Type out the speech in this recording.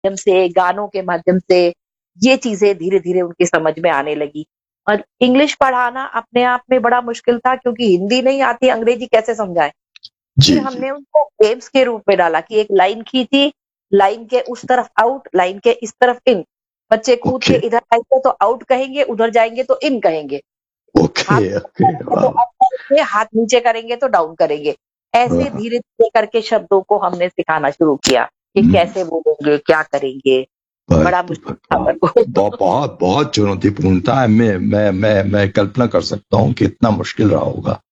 माध्यम से, गानों के माध्यम से, ये चीज़ें धीरे-धीरे उनकी समझ में आने लगी। और इंग्लिश पढ़ाना अपने आप में बड़ा मुश्किल था क्योंकि हिंदी नहीं आती, अंग्रेजी कैसे समझाएँ? जी, फिर जी। हमने उनको गेम्स के रूप में डाला कि एक लाइन खींची, लाइन के उस तरफ आउट, लाइन के इस तरफ इन। बच्चे कूद के ओके, इधर आएँगे तो आउट कहेंगे, उधर जाएँगे तो इन कहेंगे। ओके, हाथ ओके, ऊपर करेंगे तो वाह! अप करेंगे, हाथ नीचे करेंगे तो डाउन करेंगे। ऐसे वाह! धीरे-धीरे करके शब्दों को हमने सिखाना शुरू किया कि हुँ, कैसे बोलेंगे, क्या करेंगे। बड़ा बहुत मुश्किल था वाह! पर वो। बहुत बहुत चुनौतीपूर्ण था। मैं कल्पना कर सकता हूँ कि इतना मुश्किल रहा होगा।